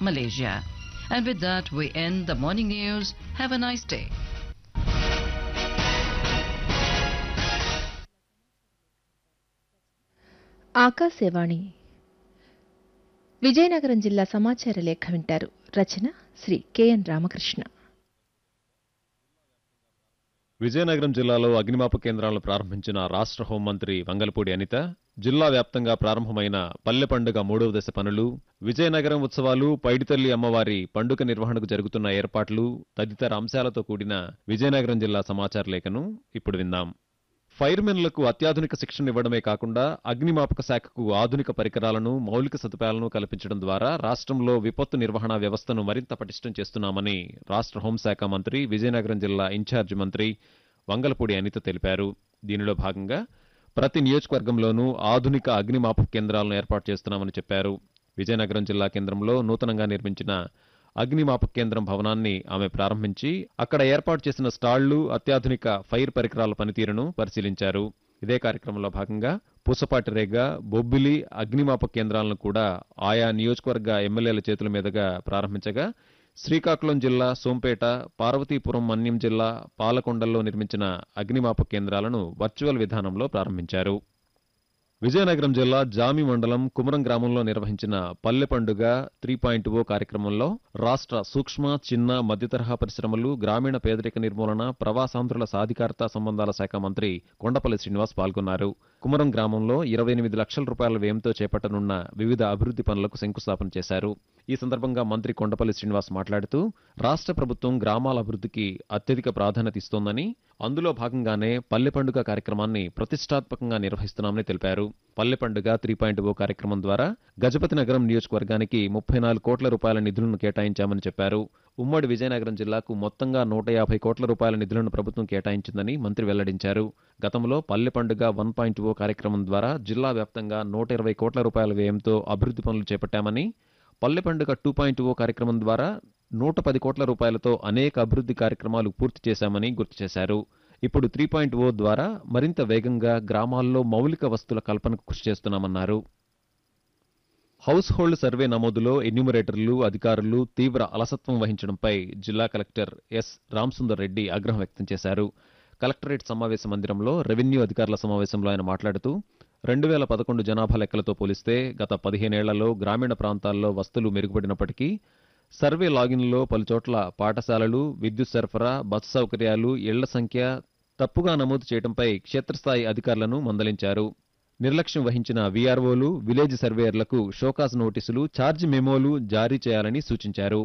Malaysia. And with that, we end the morning news. Have a nice day. Akashvani Vizianagaram జిల్లా సమాచార లేఖ వింటారు. రచన Shri KN Ramakrishna. Vizianagaram జిల్లాలో అగ్నిమాపక కేంద్రాలను ప్రారంభించిన రాష్ట్ర హోంమంత్రి వంగలపూడి అనిత, జిల్లా వ్యాప్తంగా ప్రారంభమైన పల్లె పండుగ 3వ దశ పనులు, విజయనగరం ఉత్సవాలు, పైడితల్లి అమ్మవారి పండుగ నిర్వహణకు జరుగుతున్న ఏర్పాట్లు తదితర అంశాలతో కూడిన విజయనగరం జిల్లా సమాచార లేఖను ఇప్పుడు విందాం. ఫైర్మెన్లకు అత్యాధునిక శిక్షణ ఇవ్వడమే కాకుండా అగ్నిమాపక శాఖకు ఆధునిక పరికరాలను, మౌలిక సదుపాయాలను కల్పించడం ద్వారా రాష్ట్రంలో విపత్తు నిర్వహణ వ్యవస్థను మరింత పటిష్టం చేస్తున్నామని రాష్ట్ర హోంశాఖ మంత్రి, విజయనగరం జిల్లా ఇన్ఛార్జి మంత్రి వంగలపూడి అనిత తెలిపారు. దీనిలో భాగంగా ప్రతి నియోజకవర్గంలోనూ ఆధునిక అగ్నిమాపక కేంద్రాలను ఏర్పాటు చేస్తున్నామని చెప్పారు. విజయనగరం జిల్లా కేంద్రంలో నూతనంగా నిర్మించిన అగ్నిమాపక కేంద్రం భవనాన్ని ఆమె ప్రారంభించి అక్కడ ఏర్పాటు చేసిన స్టాళ్లు, అత్యాధునిక ఫైర్ పరికరాల పనితీరును పరిశీలించారు. ఇదే కార్యక్రమంలో భాగంగా పూసపాటి రేగ, బొబ్బిలి అగ్నిమాపక కేంద్రాలను కూడా ఆయా నియోజకవర్గ ఎమ్మెల్యేల చేతుల మీదుగా ప్రారంభించగా, శ్రీకాకుళం జిల్లా సోంపేట, పార్వతీపురం మన్యం జిల్లా పాలకొండల్లో నిర్మించిన అగ్నిమాపక కేంద్రాలను వర్చువల్ విధానంలో ప్రారంభించారు. విజయనగరం జిల్లా జామి మండలం కుమరం గ్రామంలో నిర్వహించిన పల్లె పండుగ 3.0 కార్యక్రమంలో రాష్ట్ర సూక్ష్మ, చిన్న, మధ్యతరహా పరిశ్రమలు, గ్రామీణ పేదరిక నిర్మూలన, ప్రవాసాంధ్రుల సాధికారత సంబంధాల శాఖ మంత్రి కొండపల్లి శ్రీనివాస్ పాల్గొన్నారు. కుమరం గ్రామంలో 28 లక్షల రూపాయల వ్యయంతో చేపట్టనున్న వివిధ అభివృద్ధి పనులకు శంకుస్థాపన చేశారు. ఈ సందర్భంగా మంత్రి కొండపల్లి శ్రీనివాస్ మాట్లాడుతూ, రాష్ట్ర ప్రభుత్వం గ్రామాల అభివృద్ధికి అత్యధిక ప్రాధాన్యత ఇస్తోందని, అందులో భాగంగానే పల్లె పండుగ కార్యక్రమాన్ని ప్రతిష్టాత్మకంగా నిర్వహిస్తున్నామని తెలిపారు. పల్లె పండుగ 3.0 కార్యక్రమం ద్వారా గజపతి నగరం నియోజకవర్గానికి 34 కోట్ల రూపాయల నిధులను కేటాయించామని చెప్పారు. ఉమ్మడి విజయనగరం జిల్లాకు మొత్తంగా 150 కోట్ల రూపాయల నిధులను ప్రభుత్వం కేటాయించిందని మంత్రి వెల్లడించారు. గతంలో పల్లె పండుగ 1.0 కార్యక్రమం ద్వారా జిల్లా వ్యాప్తంగా 120 కోట్ల రూపాయల వ్యయంతో అభివృద్ధి పనులు చేపట్టామని, పల్లె పండుగ 2.0 కార్యక్రమం ద్వారా 110 కోట్ల రూపాయలతో అనేక అభివృద్ధి కార్యక్రమాలు పూర్తి చేశామని గుర్తు చేశారు. ఇప్పుడు 3.0 ద్వారా మరింత వేగంగా గ్రామాల్లో మౌలిక వస్తువుల కల్పనకు కృషి చేస్తున్నామన్నారు. హౌస్ హోల్డ్ సర్వే నమోదులో ఎన్యూమరేటర్లు, అధికారులు తీవ్ర అలసత్వం వహించడంపై జిల్లా కలెక్టర్ ఎస్. రామసుందర్ రెడ్డి ఆగ్రహం వ్యక్తం చేశారు. కలెక్టరేట్ సమావేశ మందిరంలో రెవెన్యూ అధికారుల సమావేశంలో ఆయన మాట్లాడుతూ, 2011 జనాభా లెక్కలతో పోలిస్తే గత 15 ఏళ్లలో గ్రామీణ ప్రాంతాల్లో వస్తువులు మెరుగుపడినప్పటికీ సర్వే లాగిన్లో పలుచోట్ల పాఠశాలలు, విద్యుత్ సరఫరా, బస్సు సౌకర్యాలు, ఇళ్ల సంఖ్య తప్పుగా నమోదు చేయడంపై క్షేత్రస్థాయి అధికారులను మందలించారు. నిర్లక్ష్యం వహించిన వీఆర్ఓలు, విలేజ్ సర్వేయర్లకు షోకాజ్ నోటీసులు, ఛార్జ్ మెమోలు జారీ చేయాలని సూచించారు.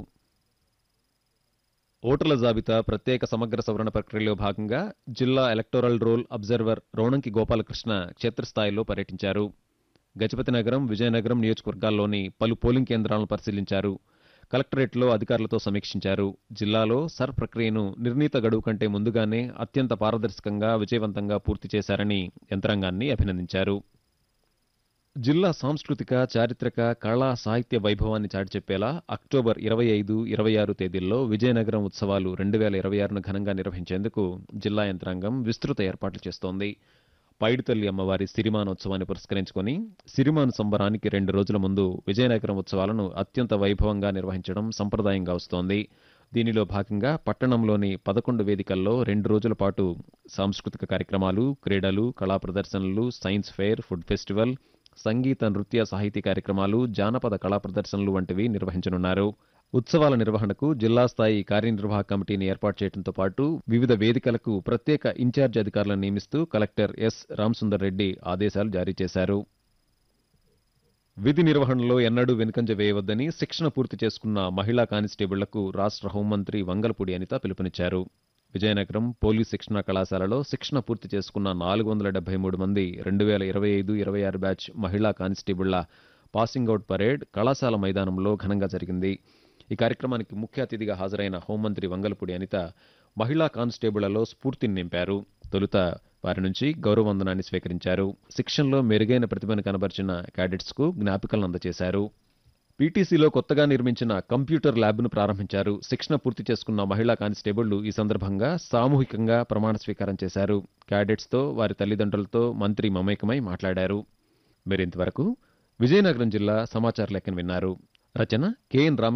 ఓటర్ల జాబితా ప్రత్యేక సమగ్ర సవరణ ప్రక్రియలో భాగంగా జిల్లా electoral roll observer Ronanki Gopalakrishna క్షేత్రస్థాయిలో పర్యటించారు. గజపతి నగరం, విజయనగరం నియోజకవర్గాల్లోని పలు పోలింగ్ కేంద్రాలను పరిశీలించారు. కలెక్టరేట్లో అధికారులతో సమీక్షించారు. జిల్లాలో సర్ ప్రక్రియను నిర్ణీత గడువు కంటే ముందుగానే అత్యంత పారదర్శకంగా, విజయవంతంగా పూర్తి చేశారని యంత్రాంగాన్ని అభినందించారు. జిల్లా సాంస్కృతిక, చారిత్రక, కళా, సాహిత్య వైభవాన్ని చాటిచెప్పేలా అక్టోబర్ 25, 26 తేదీల్లో విజయనగరం ఉత్సవాలు 2026ను ఘనంగా నిర్వహించేందుకు జిల్లా యంత్రాంగం విస్తృత ఏర్పాట్లు చేస్తోంది. పైడితల్లి అమ్మవారి సిరిమానోత్సవాన్ని పురస్కరించుకొని సిరిమాను సంబరానికి 2 రోజుల ముందు విజయనగరం ఉత్సవాలను అత్యంత వైభవంగా నిర్వహించడం సంప్రదాయంగా వస్తోంది. దీనిలో భాగంగా పట్టణంలోని 11 వేదికల్లో 2 రోజుల పాటు సాంస్కృతిక కార్యక్రమాలు, క్రీడలు, కళా ప్రదర్శనలు, సైన్స్ ఫెయిర్, ఫుడ్ ఫెస్టివల్, సంగీత, నృత్య, సాహితీ కార్యక్రమాలు, జానపద కళా ప్రదర్శనలు వంటివి నిర్వహించనున్నారు. ఉత్సవాల నిర్వహణకు జిల్లా స్థాయి కార్యనిర్వాహక కమిటీని ఏర్పాటు చేయడంతో పాటు వివిధ వేదికలకు ప్రత్యేక ఇన్ఛార్జి అధికారులను నియమిస్తూ కలెక్టర్ ఎస్. రామసుందర్ రెడ్డి ఆదేశాలు జారీ చేశారు. విధి నిర్వహణలో ఎన్నడూ వెనుకంజ వేయవద్దని శిక్షణ పూర్తి చేసుకున్న మహిళా కానిస్టేబుళ్లకు రాష్ట్ర హోంమంత్రి వంగలపూడి అనిత పిలుపునిచ్చారు. విజయనగరం పోలీస్ శిక్షణా కళాశాలలో శిక్షణ పూర్తి చేసుకున్న 473 మంది 2025-26 బ్యాచ్ మహిళా కానిస్టేబుళ్ల పాసింగ్ అవుట్ పరేడ్ కళాశాల మైదానంలో ఘనంగా జరిగింది. ఈ కార్యక్రమానికి ముఖ్య అతిథిగా హాజరైన హోంమంత్రి వంగలపూడి అనిత మహిళా కానిస్టేబుళ్లలో స్ఫూర్తిని నింపారు. తొలుత వారి నుంచి గౌరవ వందనాన్ని స్వీకరించారు. శిక్షణలో మెరుగైన ప్రతిభను కనబరిచిన క్యాడెట్స్కు జ్ఞాపికలను అందజేశారు. పీటీసీలో కొత్తగా నిర్మించిన కంప్యూటర్ ల్యాబ్ను ప్రారంభించారు. శిక్షణ పూర్తి చేసుకున్న మహిళా కానిస్టేబుళ్లు ఈ సందర్భంగా సామూహికంగా ప్రమాణ స్వీకారం చేశారు. క్యాడెట్స్తో, వారి తల్లిదండ్రులతో మంత్రి మమేకమై మాట్లాడారు. మీరింతవరకు విజయనగరం జిల్లా సమాచార లేఖను విన్నారు. రచన కెఎన్ రామ